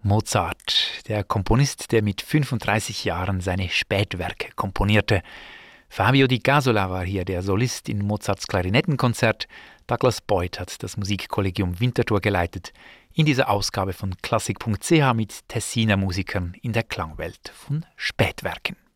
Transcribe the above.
Mozart, der Komponist, der mit 35 Jahren seine Spätwerke komponierte. Fabio Di Casola war hier der Solist in Mozarts Klarinettenkonzert. Douglas Boyd hat das Musikkollegium Winterthur geleitet. In dieser Ausgabe von Klassik.ch mit Tessiner Musikern in der Klangwelt von Spätwerken.